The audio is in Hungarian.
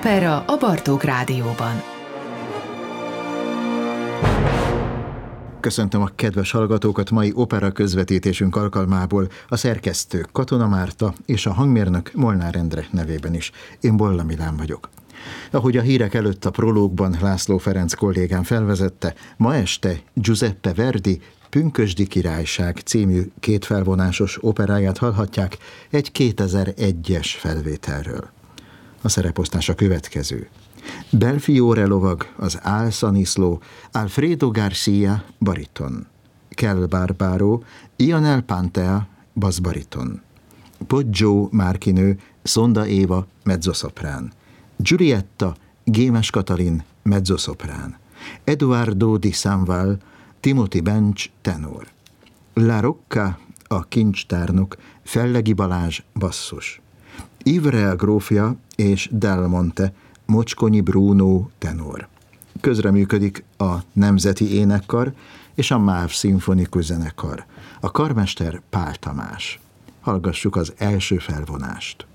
Opera a Bartók Rádióban. Köszöntöm a kedves hallgatókat mai opera közvetítésünk alkalmából a szerkesztő Katona Márta és a hangmérnök Molnár Endre nevében is. Én Bolla Milán vagyok. Ahogy a hírek előtt a prológban László Ferenc kollégám felvezette, ma este Giuseppe Verdi Pünkösdi királyság című kétfelvonásos operáját hallhatják egy 2001-es felvételről. A szereposztás a következő. Belfiore lovag, az Alszaniszló, Alfredo Garcia, bariton. Kell Barbaro, Ionel Pantea, basszbariton. Poggio Márkinő, Szonda Éva, mezzoszoprán. Giulietta, Gémes Katalin, mezzoszoprán. Eduardo di Sanval, Timothy Bench, tenor. La Rocca, a kincstárnok, Fellegi Balázs, basszus. Ivrea grófja és Del Monte, Mocskonyi Bruno, tenor. Közreműködik a Nemzeti Énekkar és a MÁV Szimfonikus Zenekar. A karmester Pál Tamás. Hallgassuk az első felvonást.